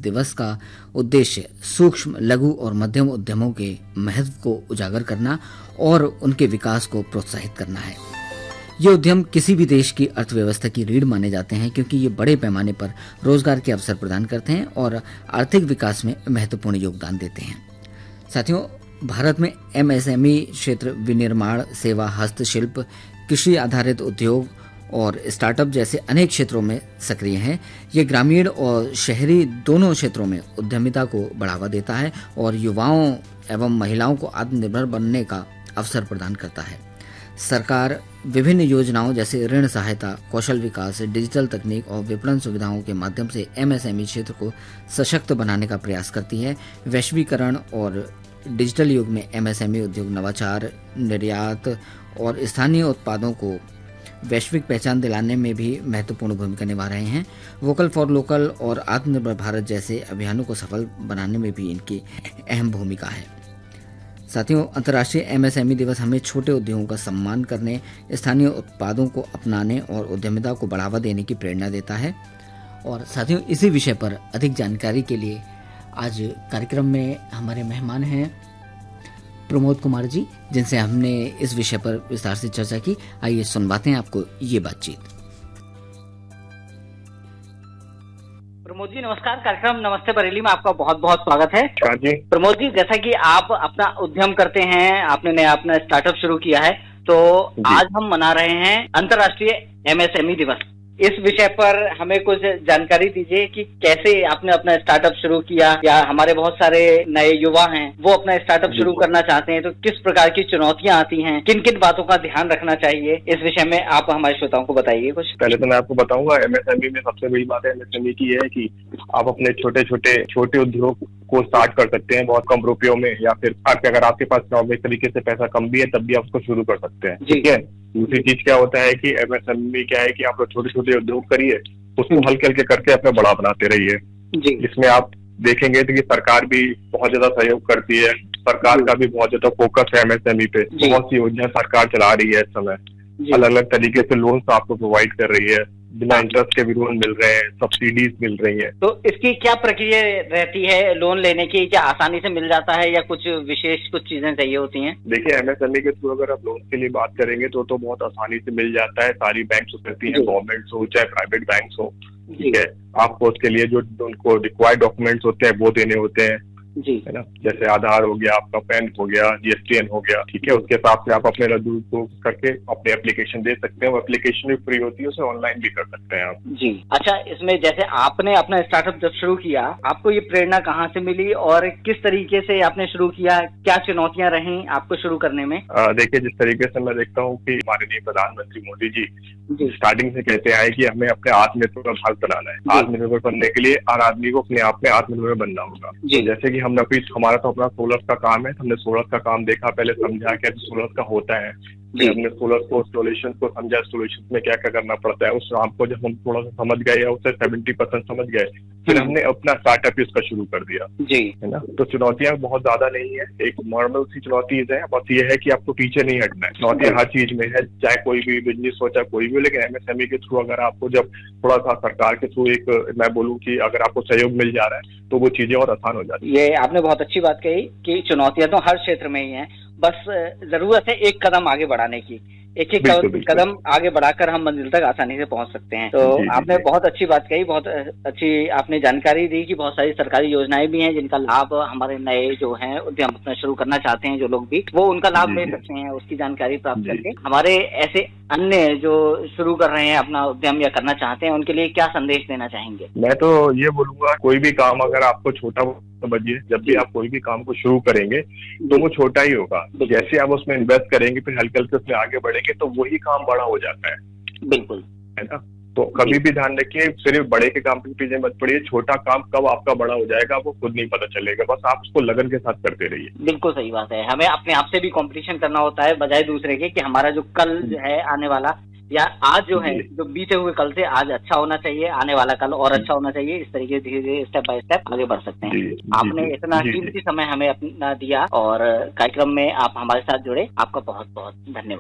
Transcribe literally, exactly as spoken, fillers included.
दिवस का उद्देश्य सूक्ष्म, लघु और मध्यम उद्यमों के महत्व को उजागर करना और उनके विकास को प्रोत्साहित करना है। ये उद्यम किसी भी देश की अर्थव्यवस्था की रीढ़ माने जाते हैं क्योंकि ये बड़े पैमाने पर रोजगार के अवसर प्रदान करते हैं और आर्थिक विकास में महत्वपूर्ण योगदान देते हैं। साथियों, भारत में एमएसएमई क्षेत्र विनिर्माण, सेवा, हस्तशिल्प, कृषि आधारित उद्योग और स्टार्टअप जैसे अनेक क्षेत्रों में सक्रिय हैं। ये ग्रामीण और शहरी दोनों क्षेत्रों में उद्यमिता को बढ़ावा देता है और युवाओं एवं महिलाओं को आत्मनिर्भर बनने का अवसर प्रदान करता है। सरकार विभिन्न योजनाओं जैसे ऋण सहायता, कौशल विकास, डिजिटल तकनीक और विपणन सुविधाओं के माध्यम से एमएसएमई क्षेत्र को सशक्त बनाने का प्रयास करती है। वैश्वीकरण और डिजिटल युग में एमएसएमई उद्योग नवाचार, निर्यात और स्थानीय उत्पादों को वैश्विक पहचान दिलाने में भी महत्वपूर्ण भूमिका निभा रहे हैं। वोकल फॉर लोकल और आत्मनिर्भर भारत जैसे अभियानों को सफल बनाने में भी इनकी अहम भूमिका है। साथियों, अंतर्राष्ट्रीय एमएसएमई दिवस हमें छोटे उद्योगों का सम्मान करने, स्थानीय उत्पादों को अपनाने और उद्यमिता को बढ़ावा देने की प्रेरणा देता है। और साथियों, इसी विषय पर अधिक जानकारी के लिए आज कार्यक्रम में हमारे मेहमान हैं प्रमोद कुमार जी, जिनसे हमने इस विषय पर विस्तार से चर्चा की। आइए सुनवाते हैं आपको ये बातचीत। प्रमोद जी नमस्कार। कार्यक्रम नमस्ते बरेली में आपका बहुत बहुत स्वागत है। जी प्रमोद जी, जैसा कि आप अपना उद्यम करते हैं, आपने नया अपना स्टार्टअप शुरू किया है, तो आज हम मना रहे हैं अंतर्राष्ट्रीय एमएसएमई दिवस। इस विषय पर हमें कुछ जानकारी दीजिए कि कैसे आपने अपना स्टार्टअप शुरू किया, या हमारे बहुत सारे नए युवा हैं वो अपना स्टार्टअप शुरू करना चाहते हैं, तो किस प्रकार की चुनौतियां आती हैं, किन किन बातों का ध्यान रखना चाहिए, इस विषय में आप हमारे श्रोताओं को बताइए कुछ। पहले तो मैं आपको बताऊंगा, एमएसएमई में सबसे बड़ी बात है एमएसएमई की है कि आप अपने छोटे छोटे छोटे उद्योग को स्टार्ट कर सकते हैं बहुत कम रुपयों में, या फिर आपके अगर आपके पास नॉर्मल तरीके से पैसा कम भी है तब भी आप उसको शुरू कर सकते हैं। ठीक है। दूसरी चीज क्या होता है कि एमएसएमई क्या है कि आप छोटे छोटे उद्योग करिए, उसको हल्के हल्के करके अपना बड़ा बनाते रहिए। इसमें आप देखेंगे तो कि सरकार भी बहुत ज्यादा सहयोग करती है, सरकार का भी बहुत ज्यादा फोकस है एमएसएमई पे। बहुत सी योजना सरकार चला रही है इस समय, अलग अलग तरीके से लोन आपको प्रोवाइड कर रही है, बिना इंटरेस्ट के भी लोन मिल रहे हैं, सब्सिडीज मिल रही है। तो इसकी क्या प्रक्रिया रहती है लोन लेने की? क्या आसानी से मिल जाता है या कुछ विशेष कुछ चीजें चाहिए होती हैं? देखिए, एमएसएमई के थ्रू अगर आप लोन के लिए बात करेंगे तो तो बहुत आसानी से मिल जाता है। सारी बैंक्स करती हैं, गवर्नमेंट हो चाहे प्राइवेट बैंक्स हो। ठीक है। आपको उसके लिए जो उनको रिक्वायर्ड डॉक्यूमेंट्स होते हैं वो देने होते हैं, जी है ना, जैसे आधार हो गया, आपका पैन हो गया, जीएसटीएन हो गया। ठीक है। उसके हिसाब से आप अपने लड्डू को करके अपने एप्लीकेशन दे सकते हैं। वो एप्लीकेशन भी फ्री होती है, उसे ऑनलाइन भी कर सकते हैं आप। जी अच्छा, इसमें जैसे आपने अपना स्टार्टअप जब शुरू किया, आपको ये प्रेरणा कहाँ से मिली और किस तरीके से आपने शुरू किया? क्या चुनौतियां रही आपको शुरू करने में? देखिए, जिस तरीके से मैं देखता हूँ कि माननीय प्रधानमंत्री मोदी जी स्टार्टिंग से कहते आए कि हमें अपने आत्मनिर्भर भारत बनाना है। आत्मनिर्भर बनने के लिए हर आदमी को अपने आप में आत्मनिर्भर बनना होगा। जैसे कि हमने अभी हमारा तो अपना सोलर का काम है, हमने सोलर का काम देखा, पहले समझा कि सोलर का होता है, फिर हमने सोलर को इंस्टॉलेशन को समझा, इंस्टॉलेशन में क्या क्या करना पड़ता है। उस आपको जब हम थोड़ा सा समझ गए या उससे सेवेंटी परसेंट समझ गए, फिर हमने अपना स्टार्टअप इसका शुरू कर दिया। जी है ना। तो चुनौतियां बहुत ज्यादा नहीं है, एक नॉर्मल सी चुनौती है, बस ये है कि आपको पीछे नहीं हटना है। चुनौतियां हर चीज में है, चाहे कोई भी बिजनेस हो चाहे कोई भी हो, लेकिन एमएसएमई के थ्रू अगर आपको जब थोड़ा सा सरकार के थ्रू एक मैं बोलूँ कि अगर आपको सहयोग मिल जा रहा है तो वो चीजें और आसान हो जाती है। ये आपने बहुत अच्छी बात कही कि चुनौतियां तो हर क्षेत्र में ही है, बस जरूरत है एक कदम आगे बढ़ाने की। एक एक कदम आगे बढ़ाकर हम मंजिल तक आसानी से पहुंच सकते हैं। तो जी, आपने जी, बहुत अच्छी बात कही, बहुत अच्छी आपने जानकारी दी कि बहुत सारी सरकारी योजनाएं भी हैं जिनका लाभ हमारे नए जो हैं उद्यम अपना शुरू करना चाहते हैं जो लोग भी, वो उनका लाभ ले सकते हैं। उसकी जानकारी प्राप्त करके हमारे ऐसे अन्य जो शुरू कर रहे हैं अपना उद्यम या करना चाहते हैं उनके लिए क्या संदेश देना चाहेंगे? मैं तो ये बोलूंगा, कोई भी काम अगर आपको छोटा समझिए, जब भी आप कोई भी काम को शुरू करेंगे तो वो छोटा ही होगा। जैसे आप उसमें इन्वेस्ट करेंगे, फिर हल्के हल्के उसमें आगे बढ़ेंगे तो वही काम बड़ा हो जाता है। बिल्कुल, है ना। तो कभी भी ध्यान रखिए, सिर्फ बड़े के काम के पीछे मत पड़िए। छोटा काम कब आपका बड़ा हो जाएगा वो खुद नहीं पता चलेगा, बस आप उसको लगन के साथ करते रहिए। बिल्कुल सही बात है। हमें अपने आप से भी कंपटीशन करना होता है बजाय दूसरे के, कि हमारा जो कल है आने वाला या आज जो है जो बीते हुए कल से आज अच्छा होना चाहिए, आने वाला कल और अच्छा होना चाहिए। इस तरीके से धीरे धीरे स्टेप बाय स्टेप आगे बढ़ सकते हैं। आपने इतना कीमती समय हमें अपना दिया और कार्यक्रम में आप हमारे साथ जुड़े, आपका बहुत बहुत धन्यवाद।